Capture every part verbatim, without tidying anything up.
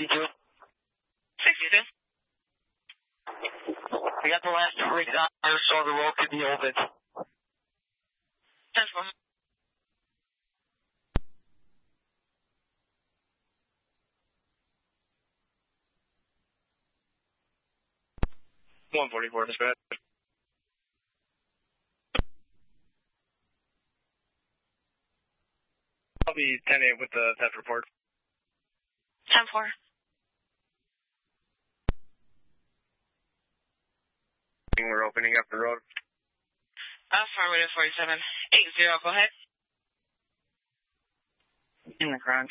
sixty-two. sixty-two. We got the last two rigs out there, so the road could be open. ten four. one forty-four, dispatch. I'll be ten eight with the theft report. ten four. We're opening up the road. Affirmative forty-seven. eight zero, go ahead. In the crunch.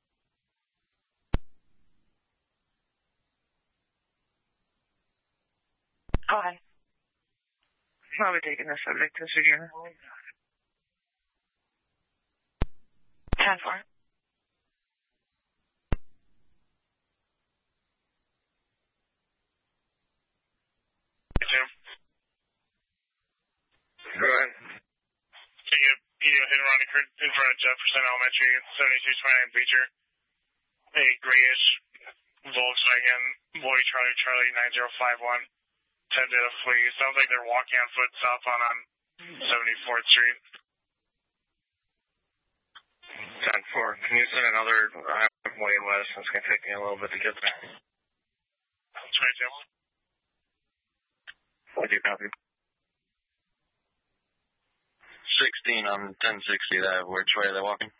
Go ahead. I'll be taking the subject to secure. ten four. Go ahead. Take a video hit and run in front of Jefferson Elementary, seventy-two twenty-nine Beecher. A grayish Volkswagen, Boy Charlie Charlie nine zero five one. Attempted to flee. Sounds like they're walking on foot southbound on seventy-fourth Street. ten four. Can you send another uh, way west? It's going to take me a little bit to get there. twenty-two. What do you copy? sixteen on ten sixty, that which way are they walking?